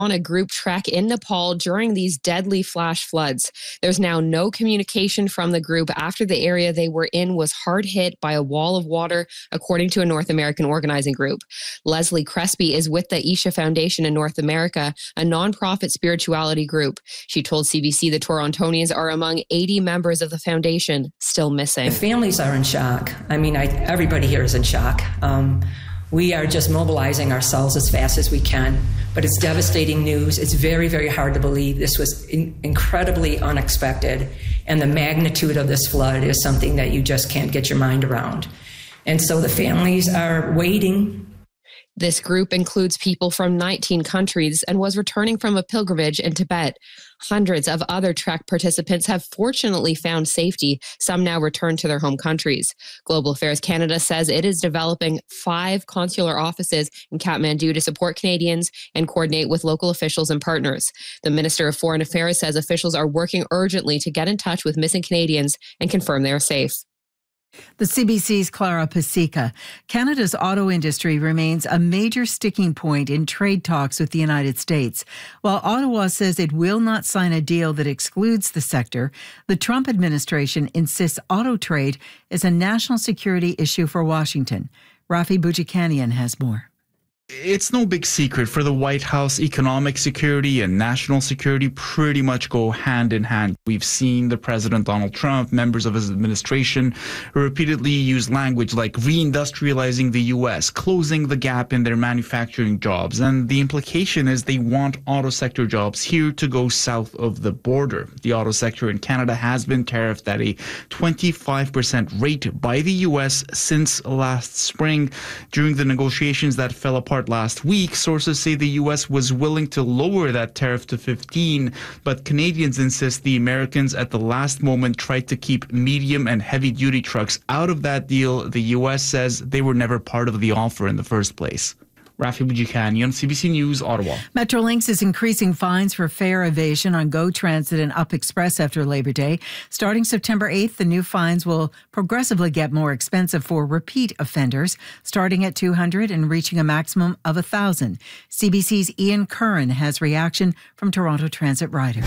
on a group trek in Nepal during these deadly flash floods. There's now no communication from the group after the area they were in was hard hit by a wall of water, according to a North American organizing group. Leslie Crespi is with the Isha Foundation in North America, a nonprofit spirituality group. She told CBC the Torontonians are among 80 members of the foundation still missing. The families are in shock. I mean, everybody here is in shock. We are just mobilizing ourselves as fast as we can, but it's devastating news. It's very, very hard to believe. This was incredibly unexpected, and the magnitude of this flood is something that you just can't get your mind around. And so the families are waiting. This group includes people from 19 countries and was returning from a pilgrimage in Tibet. Hundreds of other trek participants have fortunately found safety. Some now return to their home countries. Global Affairs Canada says it is developing 5 consular offices in Kathmandu to support Canadians and coordinate with local officials and partners. The Minister of Foreign Affairs says officials are working urgently to get in touch with missing Canadians and confirm they are safe. The CBC's Clara Pasica. Canada's auto industry remains a major sticking point in trade talks with the United States. While Ottawa says it will not sign a deal that excludes the sector, the Trump administration insists auto trade is a national security issue for Washington. Rafi Boudjikanian has more. It's no big secret for the White House, economic security and national security pretty much go hand in hand. We've seen the President Donald Trump, members of his administration, repeatedly use language like reindustrializing the U.S., closing the gap in their manufacturing jobs. And the implication is they want auto sector jobs here to go south of the border. The auto sector in Canada has been tariffed at a 25% rate by the U.S. since last spring. During the negotiations that fell apart last week, sources say the U.S. was willing to lower that tariff to 15, but Canadians insist the Americans at the last moment tried to keep medium and heavy-duty trucks out of that deal. The U.S. says they were never part of the offer in the first place. Rafi Boudjikanian, CBC News, Ottawa. Metrolinx is increasing fines for fare evasion on GO Transit and Up Express after Labor Day. Starting September 8th, the new fines will progressively get more expensive for repeat offenders, starting at $200 and reaching a maximum of $1,000. CBC's Ian Curran has reaction from Toronto Transit riders.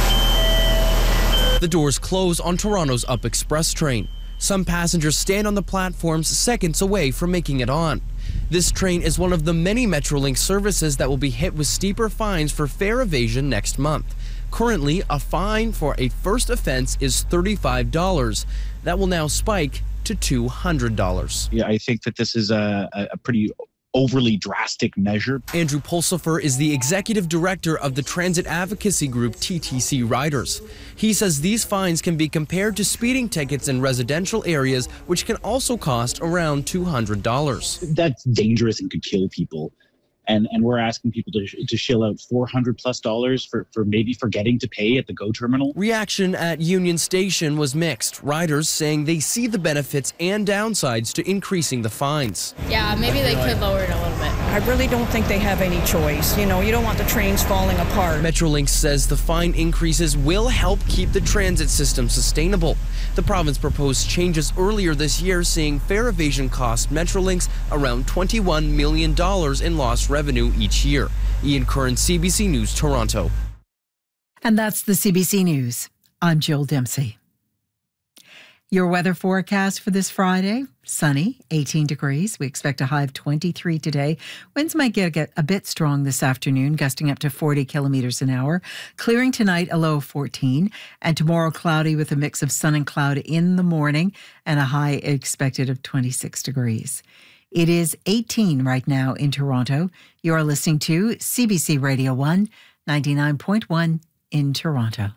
The doors close on Toronto's Up Express train. Some passengers stand on the platforms seconds away from making it on. This train is one of the many Metrolinx services that will be hit with steeper fines for fare evasion next month. Currently, a fine for a first offense is $35. That will now spike to $200. Yeah, I think that this is a pretty overly drastic measure. Andrew Pulsifer is the executive director of the transit advocacy group TTC Riders. He says these fines can be compared to speeding tickets in residential areas, which can also cost around $200. That's dangerous and could kill people. And we're asking people to shell out $400+ for maybe forgetting to pay at the GO terminal. Reaction at Union Station was mixed. Riders saying they see the benefits and downsides to increasing the fines. Yeah, maybe they could lower it a little bit. I really don't think they have any choice. You know, you don't want the trains falling apart. Metrolinx says the fine increases will help keep the transit system sustainable. The province proposed changes earlier this year, seeing fare evasion cost Metrolinx around $21 million in lost revenue each year. Ian Curran, CBC News, Toronto. And that's the CBC News. I'm Jill Dempsey. Your weather forecast for this Friday, sunny, 18 degrees. We expect a high of 23 today. Winds might get a bit strong this afternoon, gusting up to 40 kilometers an hour. Clearing tonight, a low of 14. And tomorrow, cloudy with a mix of sun and cloud in the morning and a high expected of 26 degrees. It is 18 right now in Toronto. You are listening to CBC Radio 1, 99.1 in Toronto.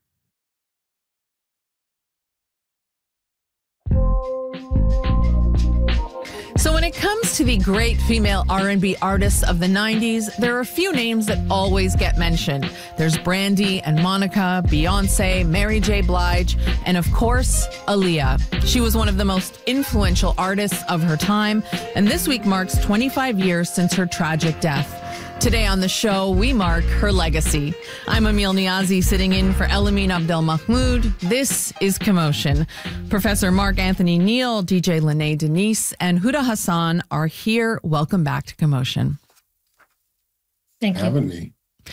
So when it comes to the great female R&B artists of the 90s, there are a few names that always get mentioned. There's Brandy and Monica, Beyonce, Mary J. Blige, and of course, Aaliyah. She was one of the most influential artists of her time, and this week marks 25 years since her tragic death. Today on the show, we mark her legacy. I'm Emil Niazi, sitting in for Elamine Abdelmahmoud. This is Commotion. Professor Mark Anthony Neal, DJ Lene Denise, and Huda Hassan are here. Welcome back to Commotion. Thank you. Having me.